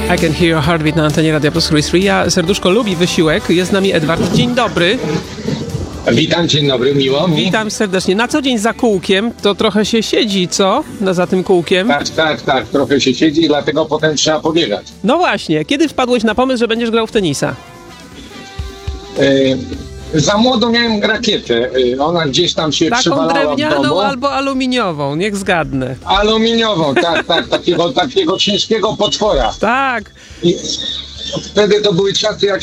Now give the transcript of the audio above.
I Can Hear Your Heartbeat na antenie Radia Plus Ria. Serduszko lubi wysiłek. Jest z nami Edward. Dzień dobry. Witam, dzień dobry, miło mi. Witam serdecznie. Na co dzień za kółkiem to trochę się siedzi, co? Za tym kółkiem? Tak, trochę się siedzi, dlatego potem trzeba pobiegać. No właśnie. Kiedy wpadłeś na pomysł, że będziesz grał w tenisa? Za młodo miałem rakietę, ona gdzieś tam się Taką przywalała w drewnianą domu. albo aluminiową, niech zgadnę. Aluminiową, tak, takiego ciężkiego potwora. Tak. I wtedy to były czasy, jak